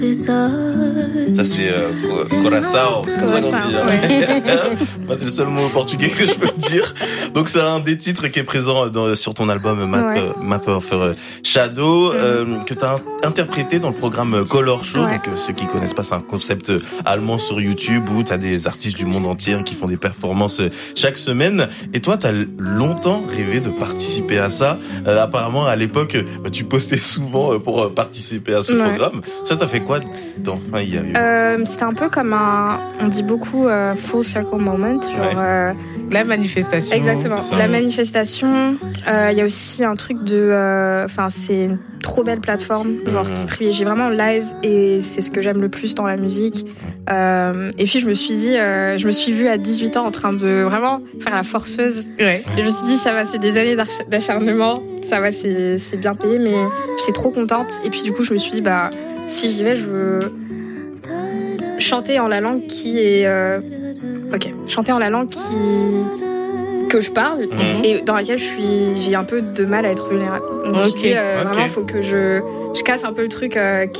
Ça c'est Curaçao, c'est comme ça qu'on dit. Moi c'est le seul mot portugais que je peux dire. Donc c'est un des titres qui est présent sur ton album Map of Shadow que tu as interprété dans le programme Color Show. Donc ceux qui connaissent pas, c'est un concept allemand sur YouTube où tu as des artistes du monde entier qui font des performances chaque semaine. Et toi tu as longtemps rêvé de participer à ça. Apparemment à l'époque tu postais souvent pour participer à ce programme. Ça t'a fait quoi d'enfin y arriver? C'était un peu comme on dit beaucoup full circle moment, genre la manifestation. Exactement, la manifestation. Il y a aussi un truc c'est une trop belle plateforme, genre qui privilégie vraiment le live et c'est ce que j'aime le plus dans la musique. Et puis je me suis vue à 18 ans en train de vraiment faire la forceuse. Et je me suis dit ça va, c'est des années d'acharnement, ça va, c'est bien payé, mais j'étais trop contente. Et puis du coup je me suis dit si j'y vais, je veux chanter en la langue qui est chanter en la langue que je parle et dans laquelle j'ai un peu de mal à être vulnérable. Donc je me suis dit vraiment faut que je casse un peu le truc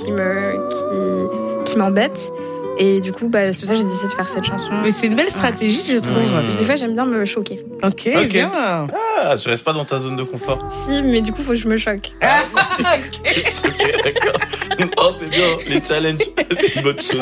qui m'embête. Et du coup, c'est pour ça que j'ai décidé de faire cette chanson. Mais c'est une belle stratégie, je trouve. Des fois, j'aime bien me choquer. Ok, bien. Ah, je reste pas dans ta zone de confort. Si, mais du coup, faut que je me choque. Ok, d'accord. Oh, c'est bien, les challenges, c'est une bonne chose.